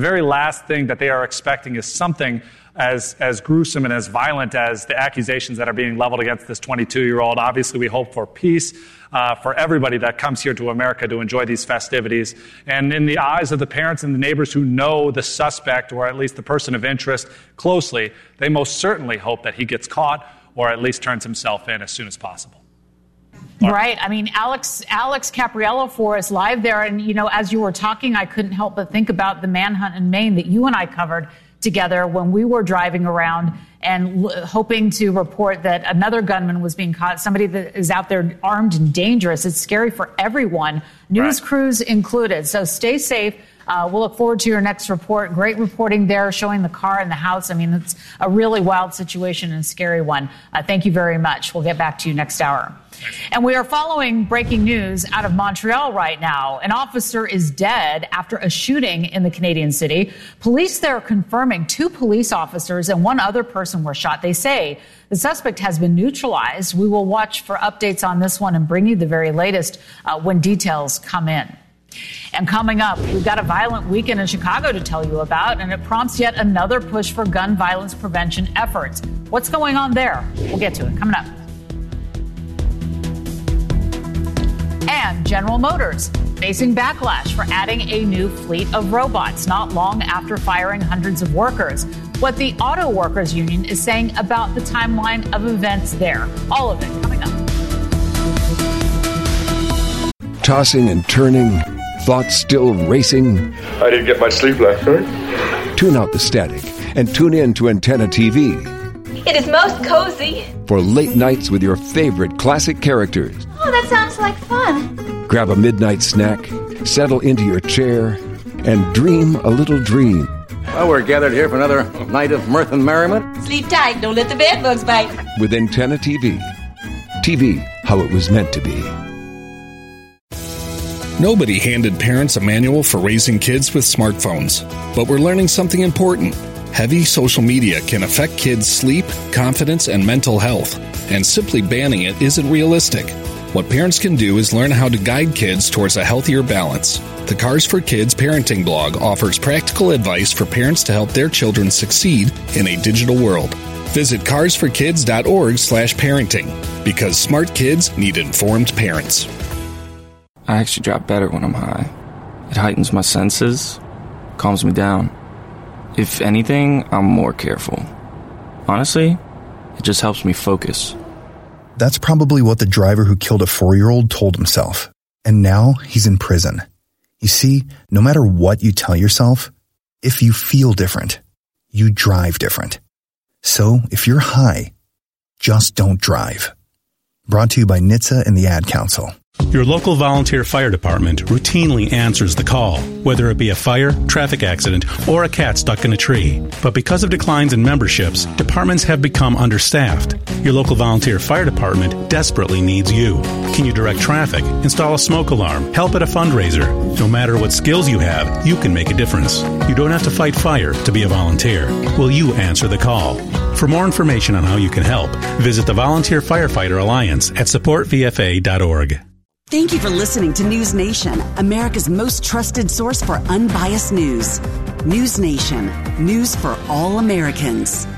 very last thing that they are expecting is something as gruesome and as violent as the accusations that are being leveled against this 22-year-old. Obviously, we hope for peace for everybody that comes here to America to enjoy these festivities. And in the eyes of the parents and the neighbors who know the suspect, or at least the person of interest, closely, they most certainly hope that he gets caught or at least turns himself in as soon as possible. Right. I mean, Alex Capriello for us live there. And, as you were talking, I couldn't help but think about the manhunt in Maine that you and I covered together when we were driving around and hoping to report that another gunman was being caught, somebody that is out there armed and dangerous. It's scary for everyone, news crews included. So stay safe. We'll look forward to your next report. Great reporting there, showing the car and the house. I mean, it's a really wild situation and a scary one. Thank you very much. We'll get back to you next hour. And we are following breaking news out of Montreal right now. An officer is dead after a shooting in the Canadian city. Police there are confirming 2 police officers and 1 other person were shot. They say the suspect has been neutralized. We will watch for updates on this one and bring you the very latest when details come in. And coming up, we've got a violent weekend in Chicago to tell you about, and it prompts yet another push for gun violence prevention efforts. What's going on there? We'll get to it coming up. And General Motors facing backlash for adding a new fleet of robots not long after firing hundreds of workers. What the Auto Workers Union is saying about the timeline of events there. All of it coming up. Tossing and turning, thoughts still racing. I didn't get much sleep last night. Tune out the static and tune in to Antenna TV. It is most cozy. For late nights with your favorite classic characters. Oh, that sounds like fun. Grab a midnight snack, settle into your chair, and dream a little dream. Well, we're gathered here for another night of mirth and merriment. Sleep tight, don't let the bed bugs bite. With Antenna TV. TV, how it was meant to be. Nobody handed parents a manual for raising kids with smartphones. But we're learning something important. Heavy social media can affect kids' sleep, confidence, and mental health. And simply banning it isn't realistic. What parents can do is learn how to guide kids towards a healthier balance. The Cars for Kids parenting blog offers practical advice for parents to help their children succeed in a digital world. Visit carsforkids.org/parenting, because smart kids need informed parents. I actually drop better when I'm high. It heightens my senses, calms me down. If anything, I'm more careful. Honestly, it just helps me focus. That's probably what the driver who killed a 4-year-old told himself. And now he's in prison. You see, no matter what you tell yourself, if you feel different, you drive different. So if you're high, just don't drive. Brought to you by NHTSA and the Ad Council. Your local volunteer fire department routinely answers the call, whether it be a fire, traffic accident, or a cat stuck in a tree. But because of declines in memberships, departments have become understaffed. Your local volunteer fire department desperately needs you. Can you direct traffic, install a smoke alarm, help at a fundraiser? No matter what skills you have, you can make a difference. You don't have to fight fire to be a volunteer. Will you answer the call? For more information on how you can help, visit the Volunteer Firefighter Alliance at supportvfa.org. Thank you for listening to News Nation, America's most trusted source for unbiased news. News Nation, news for all Americans.